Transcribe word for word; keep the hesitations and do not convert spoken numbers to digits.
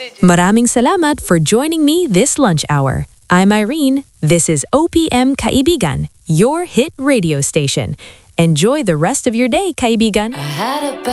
Maraming salamat for joining me this lunch hour. I'm Irene. This is O P M Kaibigan, your hit radio station. Enjoy the rest of your day, Kaibigan.